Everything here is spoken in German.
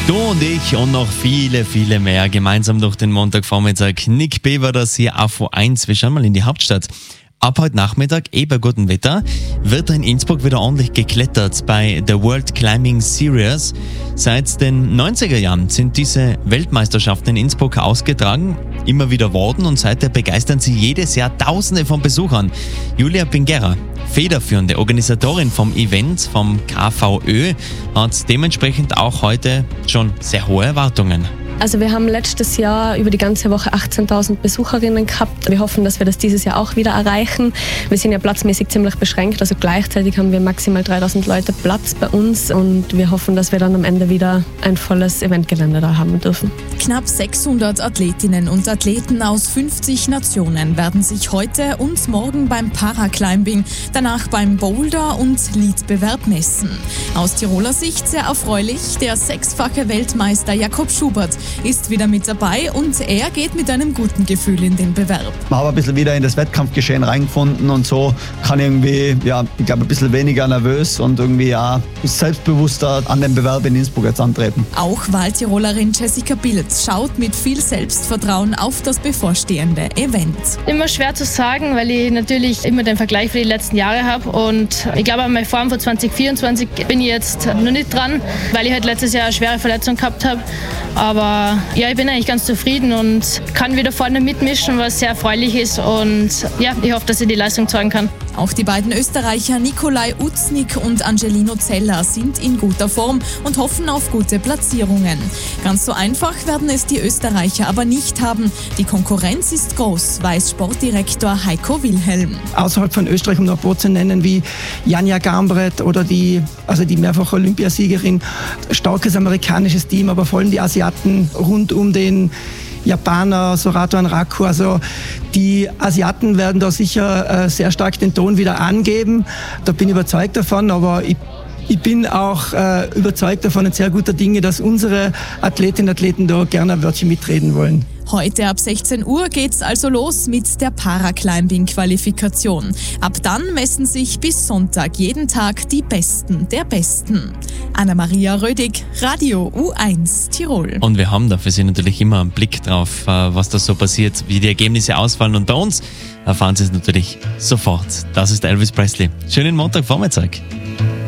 Du und ich und noch viele, viele mehr gemeinsam durch den Montagvormittag. Nick B. war das hier auf O1. Wir schauen mal in die Hauptstadt. Ab heute Nachmittag, bei gutem Wetter, wird in Innsbruck wieder ordentlich geklettert bei der World Climbing Series. Seit den 90er Jahren sind diese Weltmeisterschaften in Innsbruck ausgetragen, immer wieder worden, und seither begeistern sie jedes Jahr Tausende von Besuchern. Julia Pinguera, federführende Organisatorin vom Event, vom KVÖ, hat dementsprechend auch heute schon sehr hohe Erwartungen. Also wir haben letztes Jahr über die ganze Woche 18.000 Besucherinnen gehabt. Wir hoffen, dass wir das dieses Jahr auch wieder erreichen. Wir sind ja platzmäßig ziemlich beschränkt, also gleichzeitig haben wir maximal 3.000 Leute Platz bei uns und wir hoffen, dass wir dann am Ende wieder ein volles Eventgelände da haben dürfen. Knapp 600 Athletinnen und Athleten aus 50 Nationen werden sich heute und morgen beim Paraclimbing, danach beim Boulder- und Lead-Bewerb messen. Aus Tiroler Sicht sehr erfreulich, der 6-fache Weltmeister Jakob Schubert ist wieder mit dabei und er geht mit einem guten Gefühl in den Bewerb. Ich habe ein bisschen wieder in das Wettkampfgeschehen reingefunden und so kann ich irgendwie, ich glaube, ein bisschen weniger nervös und irgendwie auch selbstbewusster an den Bewerb in Innsbruck jetzt antreten. Auch Wahltirolerin Jessica Bilz schaut mit viel Selbstvertrauen auf das bevorstehende Event. Immer schwer zu sagen, weil ich natürlich immer den Vergleich für die letzten Jahre habe und ich glaube, an meiner Form von 2024 bin ich jetzt noch nicht dran, weil ich halt letztes Jahr eine schwere Verletzung gehabt habe. Aber ja, ich bin eigentlich ganz zufrieden und kann wieder vorne mitmischen, was sehr erfreulich ist. Und ja, ich hoffe, dass ich die Leistung zeigen kann. Auch die beiden Österreicher Nikolai Uznik und Angelino Zeller sind in guter Form und hoffen auf gute Platzierungen. Ganz so einfach werden es die Österreicher aber nicht haben. Die Konkurrenz ist groß, weiß Sportdirektor Heiko Wilhelm. Außerhalb von Österreich, um noch ein paar zu nennen, wie Janja Gambret oder die mehrfache Olympiasiegerin. Starkes amerikanisches Team, aber vor allem die Asiaten rund um den Japaner, Sorato Anraku. Also die Asiaten werden da sicher sehr stark den Ton wieder angeben. Da bin ich überzeugt davon, aber ich bin auch überzeugt davon und sehr guter Dinge, dass unsere Athletinnen und Athleten da gerne ein Wörtchen mitreden wollen. Heute ab 16 Uhr geht's also los mit der Paraclimbing-Qualifikation. Ab dann messen sich bis Sonntag jeden Tag die Besten der Besten. Anna-Maria Rödig, Radio U1 Tirol. Und wir haben da für Sie natürlich immer einen Blick drauf, was da so passiert, wie die Ergebnisse ausfallen. Und bei uns erfahren Sie es natürlich sofort. Das ist Elvis Presley. Schönen Montagvormittag.